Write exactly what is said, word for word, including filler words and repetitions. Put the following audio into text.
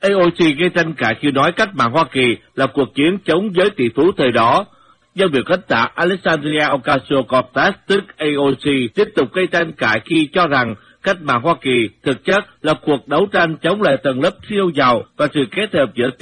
a o xê gây tranh cãi khi nói cách mạng Hoa Kỳ là cuộc chiến chống giới tỷ phú thời đó. Dân biểu cánh tả Alexandria Ocasio-Cortez, tức a o xê, tiếp tục gây tranh cãi khi cho rằng cách mạng Hoa Kỳ thực chất là cuộc đấu tranh chống lại tầng lớp siêu giàu và sự kết hợp giữa